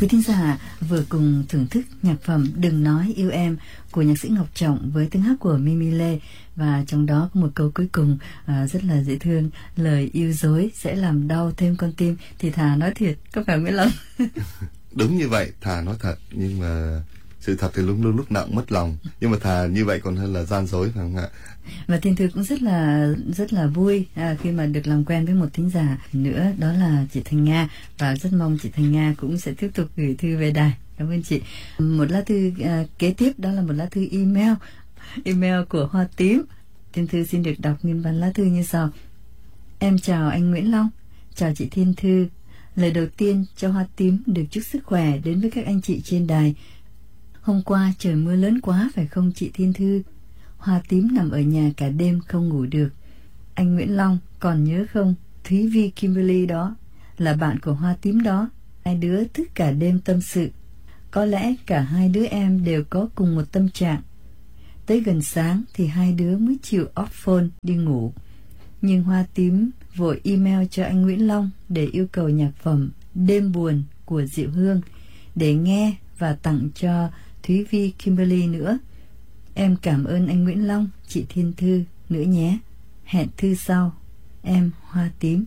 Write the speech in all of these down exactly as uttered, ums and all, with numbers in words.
Quý thính giả vừa cùng thưởng thức nhạc phẩm Đừng Nói Yêu Em của nhạc sĩ Ngọc Trọng với tiếng hát của Mimi Lê, và trong đó có một câu cuối cùng à, rất là dễ thương: lời yêu dối sẽ làm đau thêm con tim, thì thà nói thiệt, có phải Nguyễn Long? Đúng như vậy, thà nói thật, nhưng mà sự thật thì luôn luôn lúc nào cũng mất lòng, nhưng mà thà như vậy còn hơn là gian dối, phải không ạ? Và Thiên Thư cũng rất là rất là vui à, khi mà được làm quen với một thính giả nữa, đó là chị Thanh Nga, và rất mong chị Thanh Nga cũng sẽ tiếp tục gửi thư về đài. Cảm ơn chị. Một lá thư à, kế tiếp đó là một lá thư email email của Hoa Tím. Thiên Thư xin được đọc nguyên bản lá thư như sau: Em chào anh Nguyễn Long, chào chị Thiên Thư. Lời đầu tiên cho Hoa Tím được chúc sức khỏe đến với các anh chị trên đài. Hôm qua trời mưa lớn quá phải không chị Thiên Thư? Hoa Tím nằm ở nhà cả đêm không ngủ được. Anh Nguyễn Long còn nhớ không? Thúy Vi Kimberly đó là bạn của Hoa Tím đó. Hai đứa thức cả đêm tâm sự. Có lẽ cả hai đứa em đều có cùng một tâm trạng. Tới gần sáng thì hai đứa mới chịu off phone đi ngủ. Nhưng Hoa Tím vội email cho anh Nguyễn Long để yêu cầu nhạc phẩm Đêm Buồn của Diệu Hương để nghe và tặng cho Thúy Vi Kimberly nữa. Em cảm ơn anh Nguyễn Long, chị Thiên Thư nữa nhé. Hẹn thư sau. Em Hoa Tím.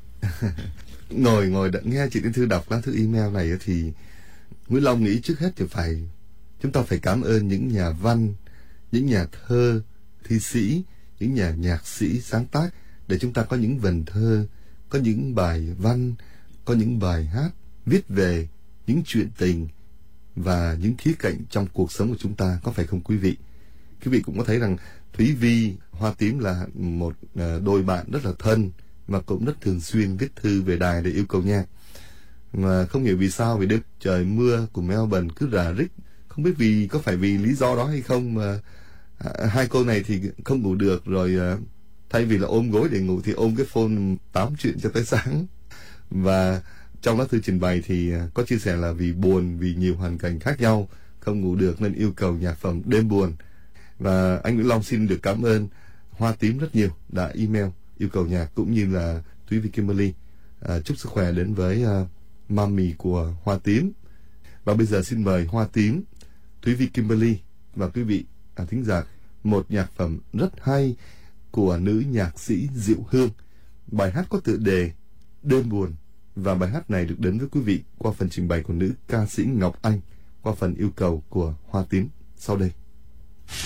Ngồi ngồi đã nghe chị Thiên Thư đọc lá thư email này thì Nguyễn Long nghĩ trước hết thì phải chúng ta phải cảm ơn những nhà văn, những nhà thơ, thi sĩ, những nhà nhạc sĩ sáng tác để chúng ta có những vần thơ, có những bài văn, có những bài hát viết về những chuyện tình và những khía cạnh trong cuộc sống của chúng ta, có phải không quý vị? Quý vị cũng có thấy rằng Thúy Vi, Hoa Tím là một đôi bạn rất là thân và cũng rất thường xuyên viết thư về đài để yêu cầu nhạc. Mà không hiểu vì sao vì đêm trời mưa của Melbourne cứ rả rích, không biết vì có phải vì lý do đó hay không mà hai cô này thì không ngủ được, rồi thay vì là ôm gối để ngủ thì ôm cái phone tám chuyện cho tới sáng. Và trong lá thư trình bày thì có chia sẻ là vì buồn, vì nhiều hoàn cảnh khác nhau không ngủ được nên yêu cầu nhạc phẩm Đêm Buồn. Và anh Nguyễn Long xin được cảm ơn Hoa Tím rất nhiều đã email yêu cầu nhạc, cũng như là Thúy Vi Kimberly. À, chúc sức khỏe đến với uh, mami của Hoa Tím. Và bây giờ xin mời Hoa Tím, Thúy Vi Kimberly và quý vị à, thính giả một nhạc phẩm rất hay của nữ nhạc sĩ Diệu Hương. Bài hát có tựa đề Đêm Buồn, và bài hát này được đến với quý vị qua phần trình bày của nữ ca sĩ Ngọc Anh, qua phần yêu cầu của Hoa Tím sau đây.